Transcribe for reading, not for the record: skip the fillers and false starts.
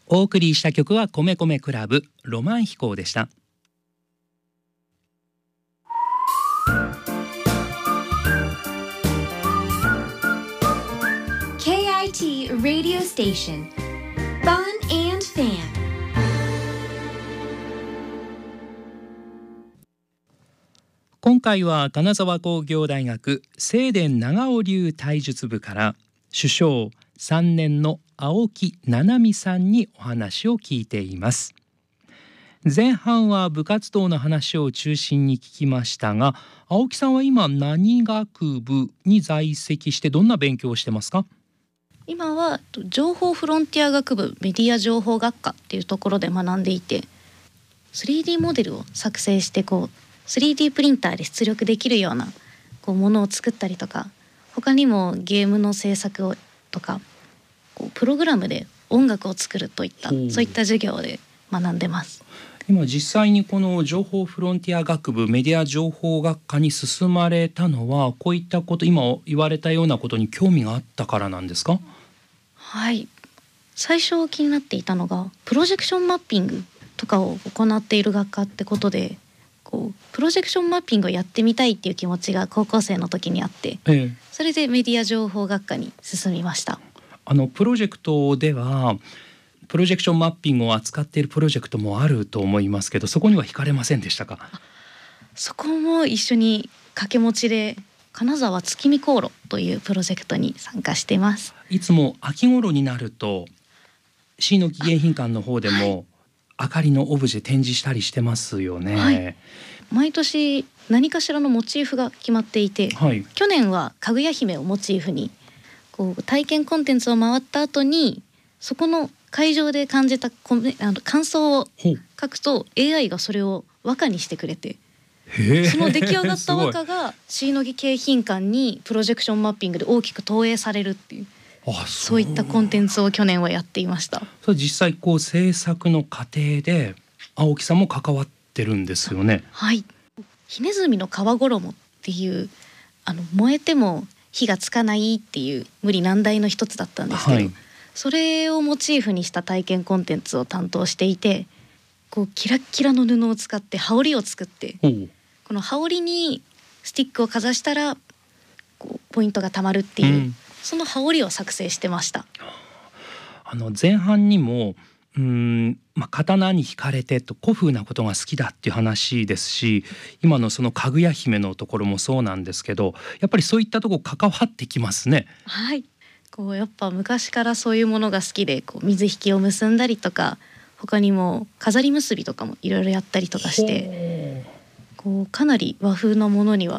お送りした曲は米米クラブロマン飛行でした。 KIT Radio Station Fun and Fan。 今回は金沢工業大学正殿長尾流体術部から主将3年の青木七海さんにお話を聞いています。前半は部活動の話を中心に聞きましたが、青木さんは今何学部に在籍してどんな勉強をしてますか？ 今は情報フロンティア学部メディア情報学科っていうところで学んでいて、 3D モデルを作成して3D プリンターで出力できるようなものを作ったりとか、他にもゲームの制作をとかプログラムで音楽を作るといったそういった授業で学んでます。 今実際にこの情報フロンティア学部メディア情報学科に進まれたのはこういったこと、今言われたようなことに興味があったからなんですか？ はい、最初気になっていたのがプロジェクションマッピングとかを行っている学科ってことで、プロジェクションマッピングをやってみたいっていう気持ちが高校生の時にあって、それでメディア情報学科に進みました。 プロジェクトではプロジェクションマッピングを扱っているプロジェクトもあると思いますけど、そこには惹かれませんでしたか？ そこも一緒に掛け持ちで金沢月見航路というプロジェクトに参加しています。 いつも秋頃になると市の記念品館の方でも明かりのオブジェ展示したりしてますよね。 はい、毎年何かしらのモチーフが決まっていて、去年はかぐや姫をモチーフに体験コンテンツを回った後にそこの会場で感じた感想を書くと AI がそれを和歌にしてくれて、その出来上がった和歌が椎野木景品館にプロジェクションマッピングで大きく投影されるっていう、そういったコンテンツを去年はやっていました。 それ実際制作の過程で青木さんも関わってるんですよね。 はい、ひねずみの皮衣っていう燃えても火がつかないっていう無理難題の一つだったんですけど、それをモチーフにした体験コンテンツを担当していて、キラッキラの布を使って羽織を作って、この羽織にスティックをかざしたらポイントがたまるっていう、その羽織を作成してました。 前半にも刀に惹かれてと古風なことが好きだっていう話ですし、今のそのかぐや姫のところもそうなんですけど、やっぱりそういったところ関わってきますね。 はい、やっぱ昔からそういうものが好きで水引きを結んだりとか、他にも飾り結びとかもいろいろやったりとかして、かなり和風なものには